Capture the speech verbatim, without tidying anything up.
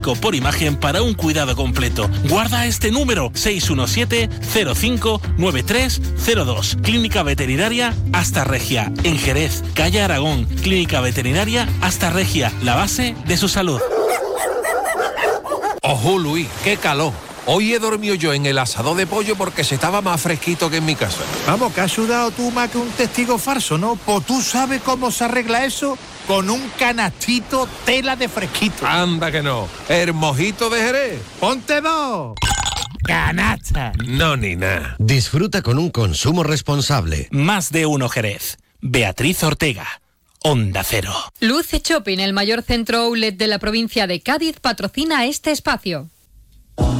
por imagen para un cuidado completo. Guarda este número: seis uno siete cero cinco nueve tres cero dos. Clínica Veterinaria Hasta Regia, en Jerez, calle Aragón. Clínica Veterinaria Hasta Regia, la base de su salud. Ojo, Luis, qué calor. Hoy he dormido yo en el asador de pollo porque se estaba más fresquito que en mi casa. Vamos, que has sudado tú más que un testigo falso, ¿no? Pues tú sabes cómo se arregla eso con un canastito tela de fresquito. Anda que no. El mojito de Jerez. ¡Ponte dos! ¡Canasta! No, ni nada. Disfruta con un consumo responsable. Más de uno Jerez. Beatriz Ortega. Onda Cero. Luce Shopping, el mayor centro outlet de la provincia de Cádiz, patrocina este espacio.